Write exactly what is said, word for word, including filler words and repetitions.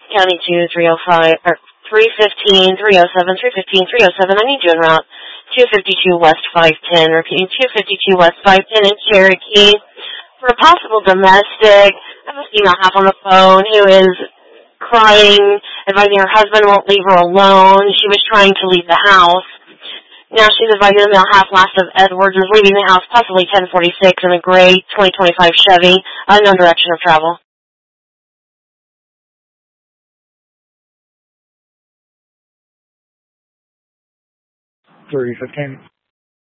County two, three oh five, or three fifteen, three oh seven, three fifteen, three oh seven. I need you en route. two fifty-two West five ten, repeating two fifty-two West five ten in Cherokee. For a possible domestic, I have a female half on the phone who is crying, advising her husband won't leave her alone. She was trying to leave the house. Now she's advising the male half last of Edwards is leaving the house, possibly ten forty-six in a gray twenty twenty-five Chevy, unknown direction of travel. three fifteen.